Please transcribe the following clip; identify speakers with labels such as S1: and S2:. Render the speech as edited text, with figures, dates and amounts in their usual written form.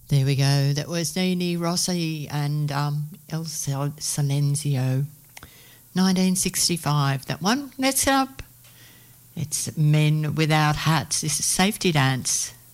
S1: There we go. That was Nini Rossi and El Silenzio. 1965, that one. Next up, it's Men Without Hats. This is Safety Dance.